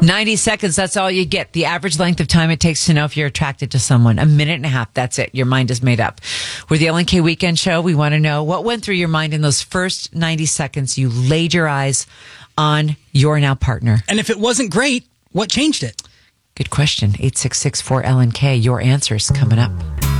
90 seconds, that's all you get. The average length of time it takes to know if you're attracted to someone. A minute and a half, that's it. Your mind is made up. We're the LNK Weekend Show. We want to know what went through your mind in those first 90 seconds you laid your eyes on your now partner. And if it wasn't great, what changed it? Good question. 866-4LNK. Your answers coming up.